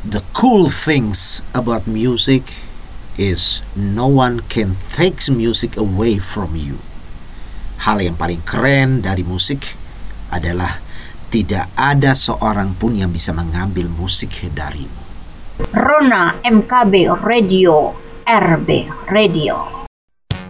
The cool things about music is no one can take music away from you. Hal yang paling keren dari musik adalah tidak ada seorang pun yang bisa mengambil musik darimu. Rona MKB Radio, RB Radio.